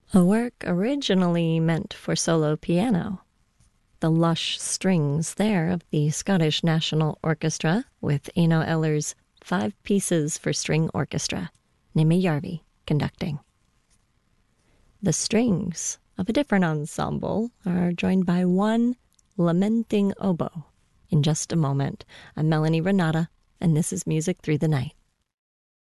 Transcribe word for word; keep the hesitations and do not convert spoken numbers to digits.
A work originally meant for solo piano. The lush strings there of the Scottish National Orchestra with Eno Eller's Five Pieces for String Orchestra, Nimi Järvi conducting. The strings of a different ensemble are joined by one lamenting oboe. In just a moment, I'm Melanie Renata, and this is Music Through the Night.